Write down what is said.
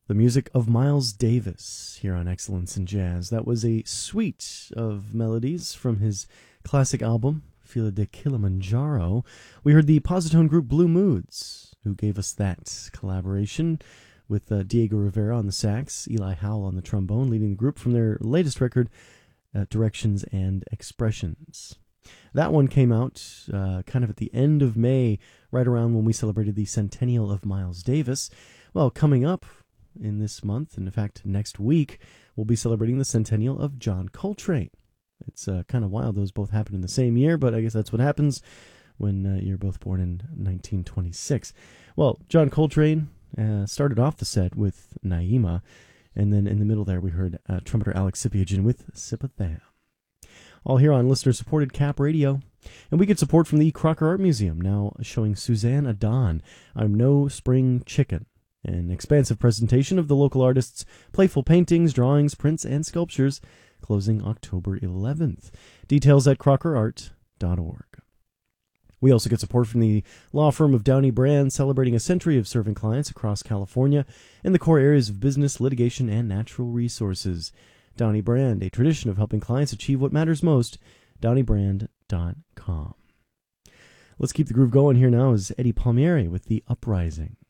The music of Miles Davis here on Excellence in Jazz. That was a suite of melodies from his classic album, Fila de Kilimanjaro. We heard the Positone group Blue Moods, who gave us that collaboration with Diego Rivera on the sax, Eli Howell on the trombone, leading the group from their latest record, Directions and Expressions. That one came out kind of at the end of May, right around when we celebrated the centennial of Miles Davis. Well, coming up in this month, and in fact next week, we'll be celebrating the centennial of John Coltrane. It's kind of wild those both happened in the same year, but I guess that's what happens when you're both born in 1926. Well, John Coltrane started off the set with Naima, and then in the middle there we heard trumpeter Alex Sipiagin with Sipatham. All here on listener-supported Cap Radio. And we get support from the Crocker Art Museum, now showing Suzanne Adon, I'm No Spring Chicken, an expansive presentation of the local artists' playful paintings, drawings, prints, and sculptures, closing October 11th. Details at crockerart.org. We also get support from the law firm of Downey Brand, celebrating a century of serving clients across California in the core areas of business, litigation, and natural resources. Downey Brand, a tradition of helping clients achieve what matters most, downeybrand.com. Let's keep the groove going here now is Eddie Palmieri with The Uprising.